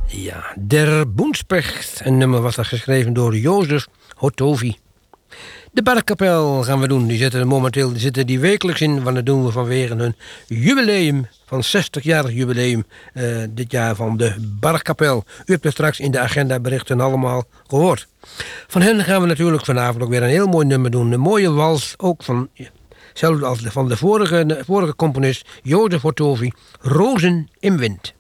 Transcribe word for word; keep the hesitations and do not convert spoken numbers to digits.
Ja, Der Boenspecht. Een nummer was dat geschreven door Jozef Hotovi. De Barkkapel gaan we doen. Die zitten er momenteel die zitten die wekelijks in. Want dat doen we vanwege hun jubileum. Van zestig-jarig jubileum. Uh, dit jaar van de Barkkapel. U hebt het straks in de agendaberichten allemaal gehoord. Van hen gaan we natuurlijk vanavond ook weer een heel mooi nummer doen. Een mooie wals. Ook van, zelfs als van de vorige, de vorige componist Jozef Hotovi. Rozen in wind.